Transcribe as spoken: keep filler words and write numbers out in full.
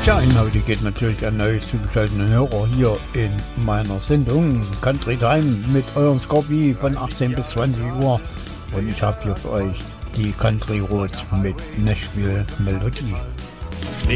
Tja, heute geht natürlich ein neu zugeschalteten Hörer hier in meiner Sendung Country Time mit eurem Scorpi von achtzehn bis zwanzig Uhr. Und ich habe hier für euch die Country Roads mit Nashville Melodie.